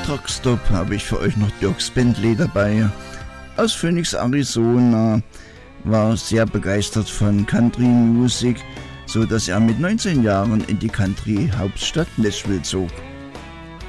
Truckstop habe ich für euch noch Dirks Bentley dabei. Aus Phoenix, Arizona, war sehr begeistert von Country Music, so dass er mit 19 Jahren in die Country-Hauptstadt Nashville zog.